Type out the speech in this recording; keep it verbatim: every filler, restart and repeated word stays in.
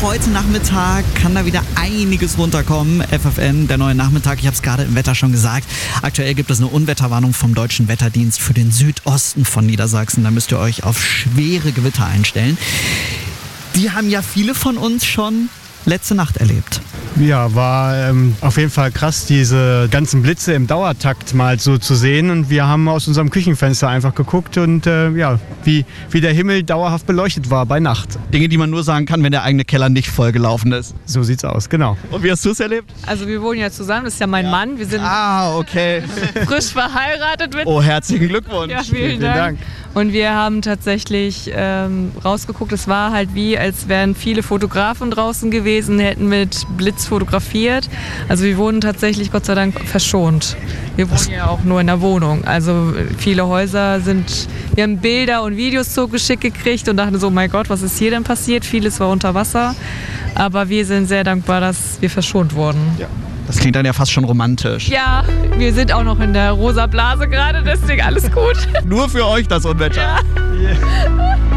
heute Nachmittag kann da wieder einiges runterkommen. F F N, der neue Nachmittag, ich habe es gerade im Wetter schon gesagt. Aktuell gibt es eine Unwetterwarnung vom Deutschen Wetterdienst für den Südosten von Niedersachsen. Da müsst ihr euch auf schwere Gewitter einstellen. Die haben ja viele von uns schon letzte Nacht erlebt. Ja, war ähm, auf jeden Fall krass, diese ganzen Blitze im Dauertakt mal so zu sehen. Und wir haben aus unserem Küchenfenster einfach geguckt und äh, ja, wie, wie der Himmel dauerhaft beleuchtet war bei Nacht. Dinge, die man nur sagen kann, wenn der eigene Keller nicht vollgelaufen ist. So sieht's aus, genau. Und wie hast du es erlebt? Also wir wohnen ja zusammen, das ist ja mein ja. Mann. Wir sind ah, okay. frisch verheiratet. Mit Oh, herzlichen Glückwunsch. Ja, vielen, vielen Dank. Dank. Und wir haben tatsächlich ähm, rausgeguckt, es war halt wie, als wären viele Fotografen draußen gewesen, hätten mit Blitz fotografiert. Also wir wurden tatsächlich Gott sei Dank verschont. Wir wohnen ja auch nur in der Wohnung. Also viele Häuser sind, wir haben Bilder und Videos zugeschickt gekriegt und dachten so, mein Gott, was ist hier denn passiert? Vieles war unter Wasser. Aber wir sind sehr dankbar, dass wir verschont wurden. Ja. Das klingt dann ja fast schon romantisch. Ja, wir sind auch noch in der rosa Blase gerade, deswegen alles gut. Nur für euch das Unwetter. Ja. Yeah.